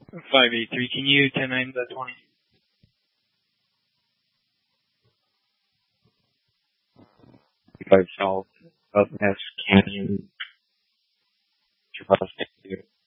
583. Can you 10-9 the 20? If I've solved up S, can you